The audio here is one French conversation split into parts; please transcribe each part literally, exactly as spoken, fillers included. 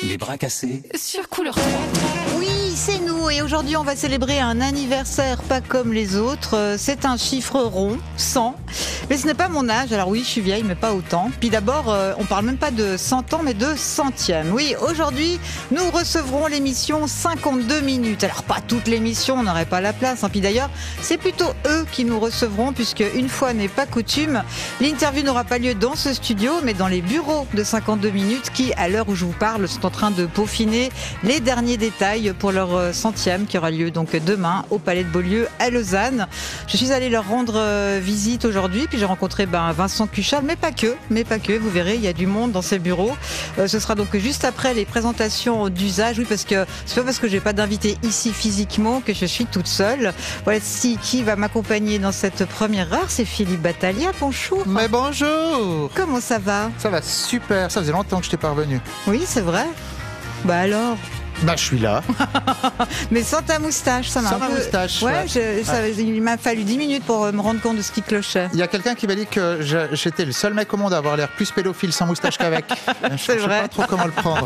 Les bras cassés. Sur Couleur trois. Oui, c'est nous et aujourd'hui on va célébrer un anniversaire pas comme les autres. Euh, C'est un chiffre rond, cent. Mais ce n'est pas mon âge, alors oui je suis vieille mais pas autant. Puis d'abord euh, on parle même pas de cent ans mais de centième. Oui, aujourd'hui nous recevrons l'émission cinquante-deux minutes. Alors pas toute l'émission, on n'aurait pas la place. Hein. Puis d'ailleurs c'est plutôt eux qui nous recevront puisque une fois n'est pas coutume, l'interview n'aura pas lieu dans ce studio mais dans les bureaux de cinquante-deux minutes qui, à l'heure où je vous parle, sont en train de peaufiner les derniers détails pour leur centième qui aura lieu donc demain au Palais de Beaulieu à Lausanne. Je suis allée leur rendre euh, visite aujourd'hui, puis j'ai rencontré ben, Vincent Cuchal, mais pas que, mais pas que. Vous verrez, il y a du monde dans ces bureaux. Euh, ce sera donc juste après les présentations d'usage. Oui, parce que c'est pas parce que j'ai pas d'invité ici physiquement que je suis toute seule. Voici qui va m'accompagner dans cette première heure, c'est Philippe Battaglia. Bonjour. Mais bonjour. Comment ça va? Ça va super, ça faisait longtemps que je t'ai pas revenu. Oui, c'est vrai. Bah alors? Bah je suis là. Mais sans ta moustache, ça m'a Sans un ma peu... moustache, Ouais, ouais. je- ça- il m'a fallu dix minutes pour euh, me rendre compte de ce qui clochait. Il y a quelqu'un qui m'a dit que je- j'étais le seul mec au monde à avoir l'air plus pédophile sans moustache qu'avec. Je C'est je sais vrai. pas trop comment le prendre.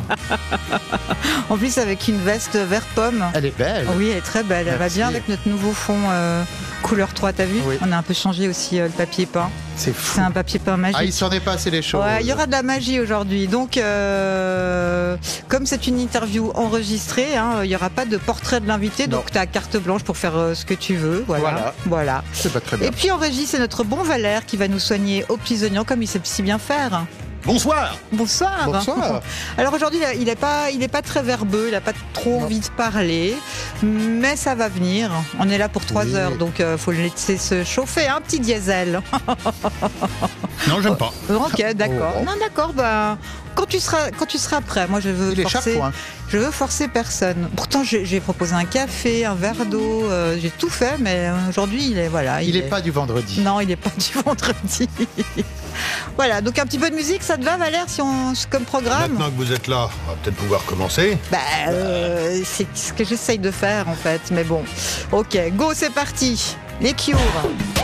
En plus avec une veste vert pomme. Elle est belle. Oui, elle est très belle. Elle va Merci. bien avec notre nouveau fond euh, couleur trois, t'as vu? Oui. On a un peu changé aussi euh, le papier peint. C'est fou. C'est un papier peint magique. Ah, il s'en est passé les choses. Ouais, il y aura de la magie aujourd'hui. Donc, euh, comme c'est une interview enregistrée, hein, il n'y aura pas de portrait de l'invité. Non. Donc, tu as carte blanche pour faire euh, ce que tu veux. Voilà. Voilà. Voilà. C'est pas très bien. Et puis en régie, c'est notre bon Valère qui va nous soigner aux petits oignons comme il sait si bien faire. Bonsoir. Bonsoir. Bonsoir. Alors aujourd'hui, il n'est pas, il est pas très verbeux, il n'a pas trop Non. envie de parler, mais ça va venir. On est là pour trois Oui. heures, donc il faut le laisser se chauffer. Un petit diesel. Non, j'aime pas. Ok, d'accord. Oh. Non, d'accord. Ben, quand tu seras, quand tu seras prêt, moi je veux Il est forcer. chafouin. Je veux forcer personne. Pourtant, j'ai j'ai proposé un café, un verre d'eau, euh, j'ai tout fait, mais aujourd'hui, il est voilà. Il est pas du vendredi. Non, il n'est pas du vendredi. Voilà, donc un petit peu de musique, ça te va Valère, si on, comme programme? Maintenant que vous êtes là, on va peut-être pouvoir commencer. Bah, euh, c'est ce que j'essaye de faire en fait, mais bon. Ok, go, c'est parti. Les Cure.